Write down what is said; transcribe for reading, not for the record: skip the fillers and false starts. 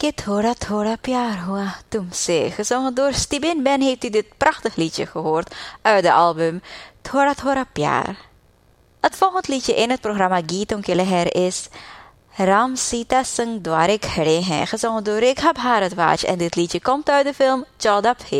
कि थोड़ा थोड़ा प्यार हुआ तुमसे. Gezongen door Stibin Ben heeft u dit prachtig liedje gehoord uit de album Thora Thora Pyar. Het volgende liedje in het programma Geeton ke Leher is Ram Sita Singh Dware Khade Hain, gezongen door Rekha Bharadwaj. En dit liedje komt uit de film Chauda Phel.